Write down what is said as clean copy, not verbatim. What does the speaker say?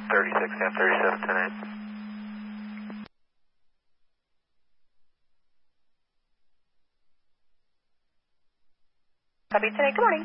36, and 37, 10-8. Copy today. Good morning.